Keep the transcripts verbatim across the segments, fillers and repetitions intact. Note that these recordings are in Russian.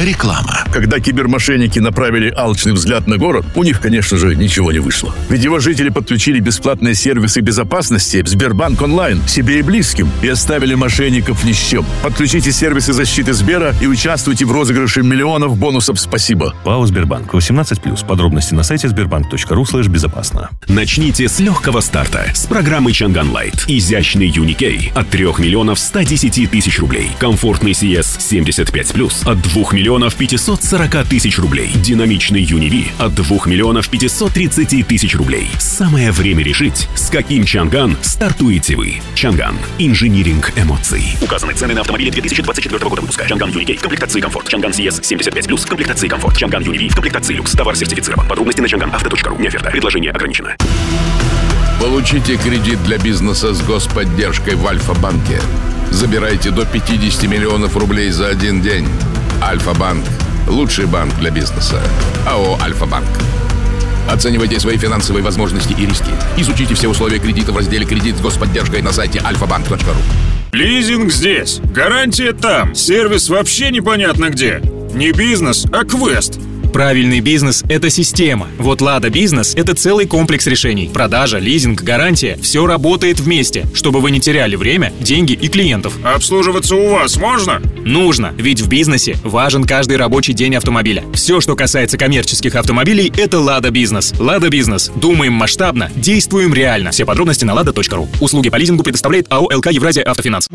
Реклама. Когда кибермошенники направили алчный взгляд на город, у них, конечно же, ничего не вышло. Ведь его жители подключили бесплатные сервисы безопасности Сбербанк онлайн себе и близким и оставили мошенников ни с чем. Подключите сервисы защиты Сбера и участвуйте в розыгрыше миллионов бонусов «Спасибо». ПАО «Сбербанк». восемнадцать плюс. Подробности на сайте сбербанк точка ру слэш безопасно. Начните с легкого старта с программы Чанган Лайт. Изящный Юникей от трех миллионов ста десяти тысяч рублей. Комфортный си эс семьдесят пять плюс от двух миллионов пятисот сорока тысяч рублей. Динамичный Юниви от двух миллионов пятисот тридцати тысяч рублей. Самое время решить, с каким Чанган стартуете вы. Чанган. Инжиниринг эмоций. Указаны цены на автомобили две тысячи двадцать четвёртого года выпуска. Чанган Юникей в комплектации комфорт. Чанган си эс семьдесят пять плюс в комплектации комфорт. Чанган Юниви в комплектации люкс. Товар сертифицирован. Подробности на чанган авто точка ру. Не оферта. Предложение ограничено. Получите кредит для бизнеса с господдержкой в Альфа-банке. Забирайте до пятьдесят миллионов рублей за один день. Альфа-банк. Лучший банк для бизнеса. АО «Альфа-банк». Оценивайте свои финансовые возможности и риски. Изучите все условия кредита в разделе «Кредит с господдержкой» на сайте альфа банк точка ру. Лизинг здесь, гарантия там, сервис вообще непонятно где. Не бизнес, а квест. Правильный бизнес – это система. Вот Лада Бизнес – это целый комплекс решений. Продажа, лизинг, гарантия – все работает вместе, чтобы вы не теряли время, деньги и клиентов. Обслуживаться у вас можно? Нужно, ведь в бизнесе важен каждый рабочий день автомобиля. Все, что касается коммерческих автомобилей – это Лада Бизнес. Лада Бизнес. Думаем масштабно, действуем реально. Все подробности на лада точка ру. Услуги по лизингу предоставляет АО «ЛК Евразия Автофинанс».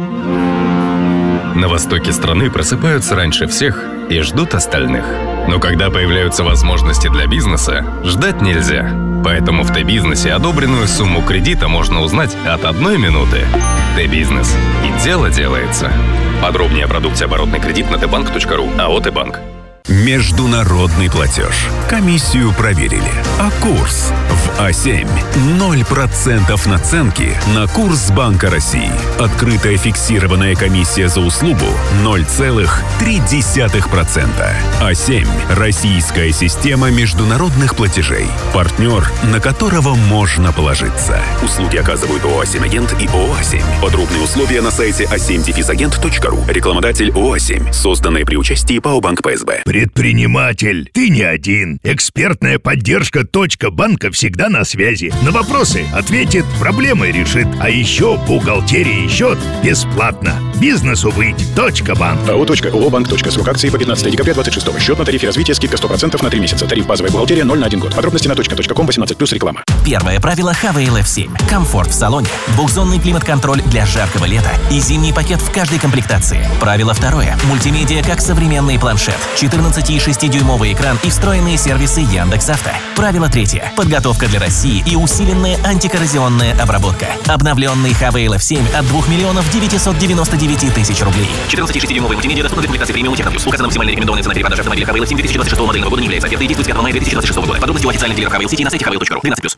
На востоке страны просыпаются раньше всех и ждут остальных. Но когда появляются возможности для бизнеса, ждать нельзя. Поэтому в Т-бизнесе одобренную сумму кредита можно узнать от одной минуты. Т-бизнес. И дело делается. Подробнее о продукте оборотный кредит на тэ банк точка ру. АО «Т-банк». Международный платеж. Комиссию проверили. А курс в А семь. ноль процентов наценки на курс Банка России. Открытая фиксированная комиссия за услугу ноль целых три десятых процента. А семь. Российская система международных платежей. Партнер, на которого можно положиться. Услуги оказывают ООО «А семь Агент» и ООО «А семь». Подробные условия на сайте а семь агент точка ру. Рекламодатель ООО «А семь». Созданные при участии ПАО «Банк ПСБ». Предприниматель, ты не один. Экспертная поддержка «Точка банка» всегда на связи. На вопросы ответит, проблемы решит. А еще бухгалтерия и счет бесплатно. Бизнесу быть. «Точка банк». АО «Точка», ООО «Банк». Срок акции по пятнадцатое декабря двадцать шестого. Счет на тарифе развития, скидка сто процентов на три месяца. Тариф базовая бухгалтерия ноль на один год. Подробности на точка точка ком восемнадцать плюс реклама. Первое правило Хавейл эф семь. Комфорт в салоне. Двухзонный климат-контроль для жаркого лета и зимний пакет в каждой комплектации. Правило второе. Мультимедиа как современный планшет. четырнадцать и шесть дюймовый экран и встроенные сервисы Яндекс.Авто. Правило третье. Подготовка для России и усиленная антикоррозионная обработка. Обновленный Хавейл эф семь от двух миллионов девятисот девяноста девяти тысяч рублей. четырнадцать и шесть дюймовый мультимедиа доступна для комплектации премиум Техно Плюс. Указана максимальная рекомендованная цена перепродажи автомобиля Хавейл эф семь две тысячи двадцать шестого модельного года не является офертой и действует с пятого мая две тысячи двадцать шестого года. Подробности у официальных дилеров Хавейл сети на сайте хавейл точка ру. тринадцать плюс.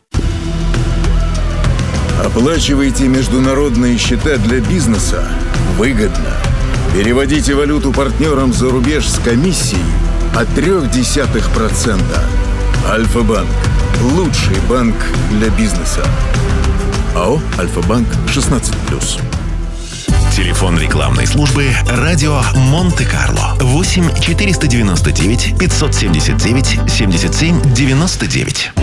Оплачивайте международные счета для бизнеса выгодно. Переводите валюту партнерам за рубеж с комиссией от трех десятых процента. Альфа-банк. Лучший банк для бизнеса. АО «Альфа-банк» шестнадцать плюс. Телефон рекламной службы «Радио Монте-Карло» восемь четыреста девяносто девять пятьсот семьдесят девять семьдесят семь девяносто девять.